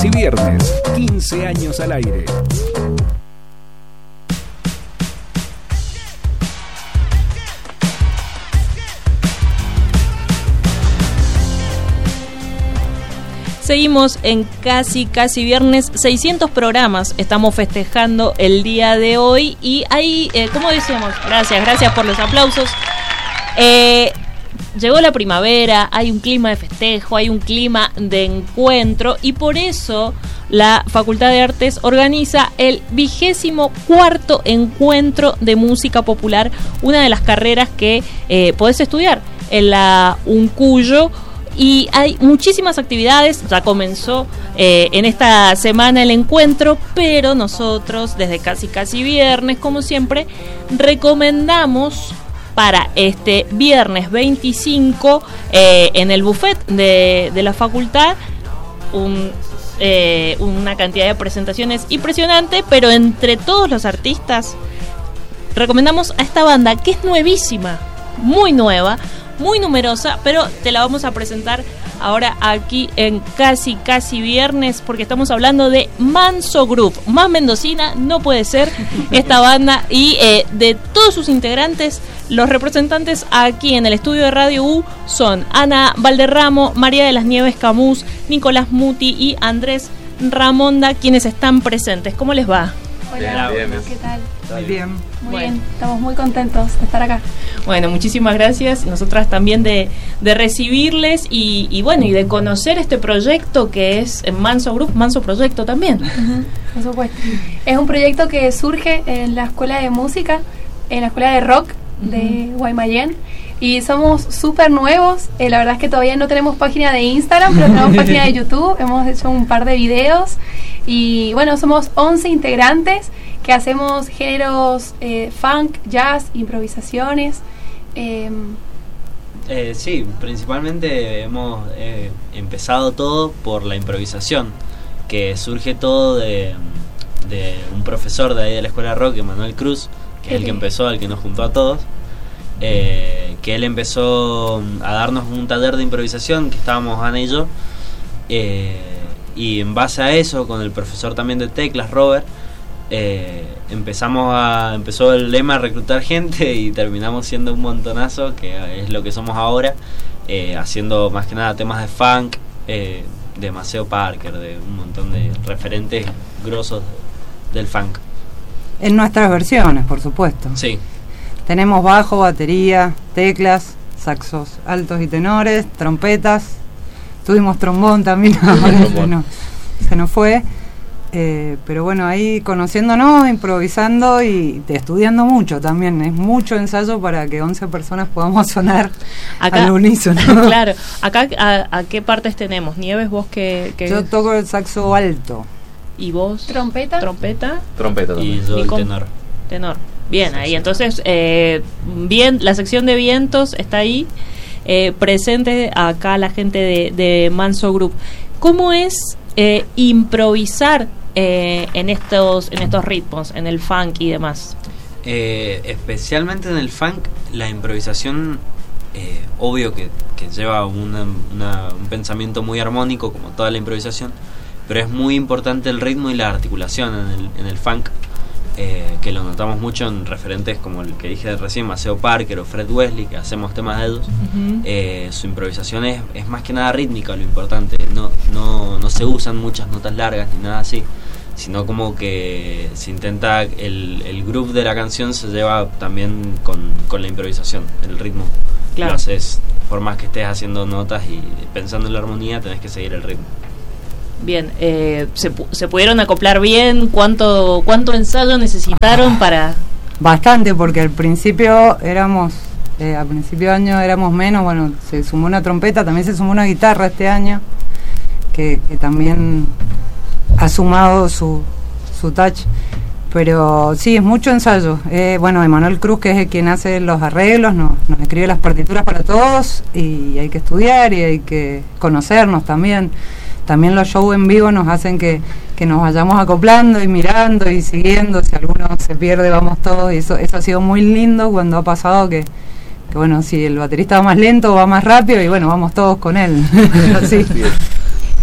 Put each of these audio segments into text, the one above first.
Casi Viernes, 15 años al aire. Seguimos en Casi Viernes, 600 programas estamos festejando el día de hoy y ahí, como decíamos, gracias por los aplausos. Llegó la primavera, hay un clima de festejo, hay un clima de encuentro y por eso la Facultad de Artes organiza el 24º encuentro de música popular, una de las carreras que podés estudiar en la UNCUYO. Y hay muchísimas actividades, ya comenzó en esta semana el encuentro, pero nosotros desde Casi Viernes, como siempre, recomendamos para este viernes 25 en el buffet de la facultad una cantidad de presentaciones impresionante, pero entre todos los artistas recomendamos a esta banda que es nuevísima, muy nueva, muy numerosa, pero te la vamos a presentar ahora aquí en Casi Viernes, porque estamos hablando de Manso Group. Más mendocina no puede ser esta banda, y de todos sus integrantes, los representantes aquí en el estudio de Radio U son Ana Valderramo, María de las Nieves Camus, Nicolás Muti y Andrés Ramonda, quienes están presentes. ¿Cómo les va? Hola, Bien. ¿Qué tal? Muy bien. Muy bien, estamos muy contentos de estar acá. Bueno, muchísimas gracias. Nosotras también de recibirles y bueno, y de conocer este proyecto que es Manso Group, Manso Proyecto también. Por supuesto. Es un proyecto que surge en la escuela de música, en la escuela de rock de Guaymallén. Y somos súper nuevos. La verdad es que todavía no tenemos página de Instagram, pero tenemos página de YouTube. Hemos hecho un par de videos. Y bueno, somos 11 integrantes que hacemos géneros funk, jazz, improvisaciones. Sí, principalmente hemos empezado todo por la improvisación, que surge todo de un profesor de ahí de la escuela de rock, Emanuel Cruz, que es el que empezó, el que nos juntó a todos. Que él empezó a darnos un taller de improvisación que estábamos Ana y yo, y en base a eso, con el profesor también de teclas, Robert, empezó el lema a reclutar gente y terminamos siendo un montonazo, que es lo que somos ahora, haciendo más que nada temas de funk, de Maceo Parker, de un montón de referentes grosos del funk. En nuestras versiones, por supuesto. Sí. Tenemos bajo, batería, teclas, saxos altos y tenores, trompetas. Tuvimos trombón también, se nos fue. Pero bueno, ahí conociéndonos, improvisando y estudiando mucho también. Es mucho ensayo para que 11 personas podamos sonar acá, al unísono. Claro. Acá, ¿a qué partes tenemos? Nieves, vos que Yo toco el saxo alto. ¿Y vos? Trompeta. Trompeta Y yo el tenor. Tenor. Bien, Sí, ahí. sí. Entonces, bien, la sección de vientos está ahí, presente acá la gente de Manso Group. ¿Cómo es improvisar en estos ridmos, en el funk y demás? Especialmente en el funk, la improvisación, obvio que lleva un pensamiento muy armónico, como toda la improvisación, pero es muy importante el ritmo y la articulación en el funk, que lo notamos mucho en referentes como el que dije recién, Maceo Parker o Fred Wesley, que hacemos temas de ellos. Su improvisación es más que nada rítmica, lo importante. No se usan muchas notas largas ni nada así, sino como que se intenta, el groove de la canción se lleva también con la improvisación, el ritmo. Claro. Lo haces, por más que estés haciendo notas y pensando en la armonía, tenés que seguir el ritmo. Bien, ¿se pudieron acoplar bien? ¿Cuánto ensayo necesitaron para...? Bastante, porque al principio éramos, a principio de año éramos menos. Bueno, se sumó una trompeta, también se sumó una guitarra este año, que también ha sumado su touch. Pero sí, es mucho ensayo. Bueno, Emanuel Cruz, que es quien hace los arreglos, nos escribe las partituras para todos, y hay que estudiar y hay que conocernos también. También los shows en vivo nos hacen que nos vayamos acoplando y mirando y siguiendo. Si alguno se pierde, vamos todos. Y eso ha sido muy lindo cuando ha pasado que bueno, si el baterista va más lento, va más rápido, y bueno, vamos todos con él. Así.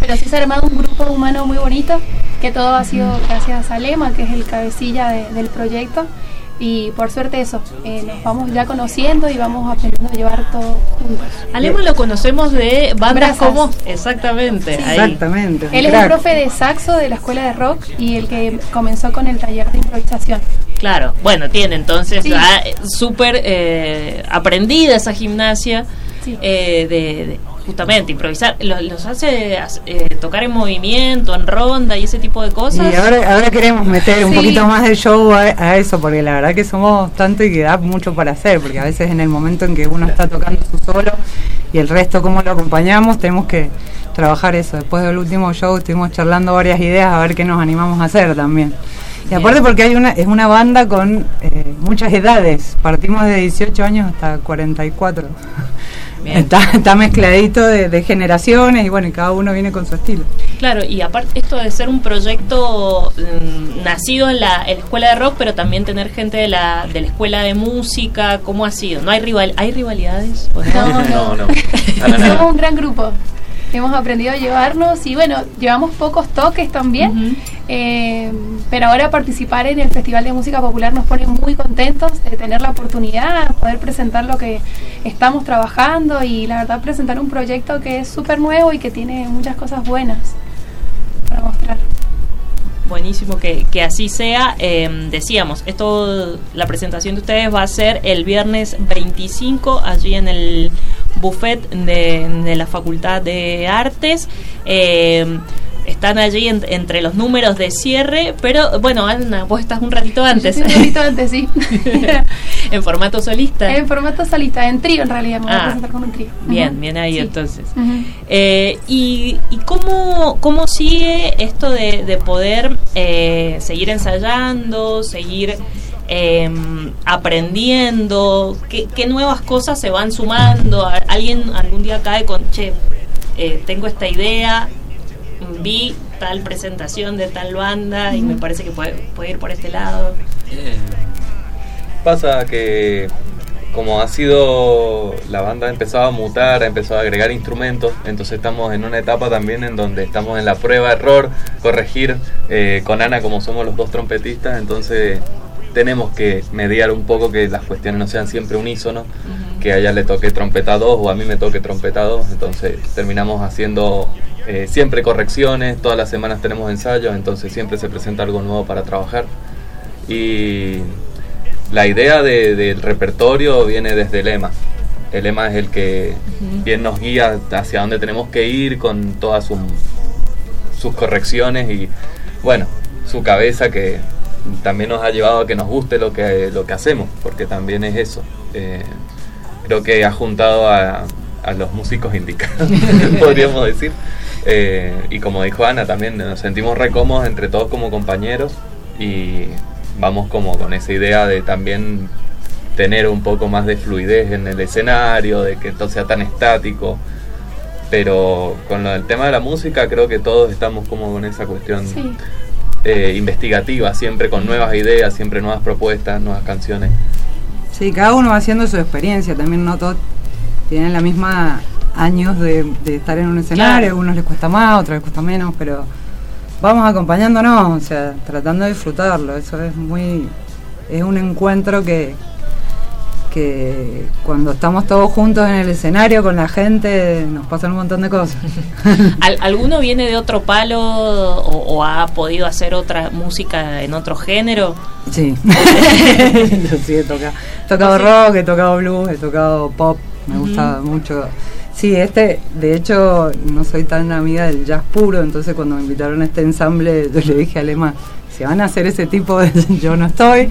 Pero sí se ha armado un grupo humano muy bonito, que todo ha sido gracias a Lema, que es el cabecilla del proyecto. Y por suerte eso, nos vamos ya conociendo y vamos aprendiendo a llevar todo juntos. A Lema lo conocemos de bandas Brasas. como... Exactamente. Sí. Ahí. Exactamente. Él es el profe de saxo de la escuela de rock y el que comenzó con el taller de improvisación. Claro, bueno, tiene entonces Sí. ya súper aprendida esa gimnasia Sí. de justamente improvisar. Los hace tocar en movimiento, en ronda y ese tipo de cosas. Y ahora queremos meter un Sí. poquito más de show a eso, porque la verdad que somos tanto y que da mucho para hacer, porque a veces en el momento en que uno está tocando su solo y el resto cómo lo acompañamos, tenemos que trabajar eso. Después del último show estuvimos charlando varias ideas a ver qué nos animamos a hacer también. Y aparte porque es una banda con muchas edades, partimos de 18 años hasta 44. Bien. Está mezcladito de generaciones y bueno, y cada uno viene con su estilo. Claro, y aparte esto de ser un proyecto nacido en la escuela de rock, pero también tener gente de la escuela de música, ¿cómo ha sido? ¿No hay ¿hay rivalidades? ¿O no? No. Somos un gran grupo. Hemos aprendido a llevarnos y bueno, llevamos pocos toques también, pero ahora participar en el Festival de Música Popular nos pone muy contentos de tener la oportunidad de poder presentar lo que estamos trabajando y la verdad presentar un proyecto que es súper nuevo y que tiene muchas cosas buenas para mostrar. Buenísimo que así sea. Decíamos, la presentación de ustedes va a ser el viernes 25 allí en el buffet de la Facultad de Artes. Están allí entre los números de cierre, pero bueno, Ana, vos estás un ratito antes. Yo estoy un ratito antes, sí. En formato solista. En formato solista, en trío en realidad, me voy a presentar con un trío. Bien, bien ahí. Sí. Entonces. Uh-huh. ¿Y cómo sigue esto de poder seguir ensayando, seguir aprendiendo? ¿Qué nuevas cosas se van sumando? ¿Alguien algún día cae con, tengo esta idea, vi tal presentación de tal banda y me parece que puede ir por este lado? Pasa que como ha sido, la banda ha empezado a mutar, ha empezado a agregar instrumentos, entonces estamos en una etapa también en donde estamos en la prueba, error, corregir, con Ana como somos los dos trompetistas, entonces tenemos que mediar un poco que las cuestiones no sean siempre unísonos, que a ella le toque trompeta 2 o a mí me toque trompeta 2, entonces terminamos haciendo siempre correcciones, todas las semanas tenemos ensayos, entonces siempre se presenta algo nuevo para trabajar. Y la idea del repertorio viene desde el Lema. El Lema es el que bien nos guía hacia dónde tenemos que ir con todas sus correcciones y bueno, su cabeza que también nos ha llevado a que nos guste lo que hacemos, porque también es eso. Creo que ha juntado a los músicos indicados, podríamos decir. Y como dijo Ana, también nos sentimos re cómodos entre todos como compañeros y vamos como con esa idea de también tener un poco más de fluidez en el escenario, de que todo sea tan estático, pero con el tema de la música creo que todos estamos como con esa cuestión investigativa, siempre con nuevas ideas, siempre nuevas propuestas, nuevas canciones. Sí, cada uno va haciendo su experiencia, también no todos tienen la misma años de estar en un escenario, a unos les cuesta más, a otros les cuesta menos, pero vamos acompañándonos, o sea, tratando de disfrutarlo. Eso es un encuentro que cuando estamos todos juntos en el escenario con la gente nos pasan un montón de cosas. ¿Alguno viene de otro palo o ha podido hacer otra música en otro género? Sí. Yo sí he tocado rock, he tocado blues, he tocado pop, me gusta mucho. Sí, de hecho, no soy tan amiga del jazz puro, entonces cuando me invitaron a este ensamble, yo le dije a Lema, si van a hacer ese tipo de... yo no estoy,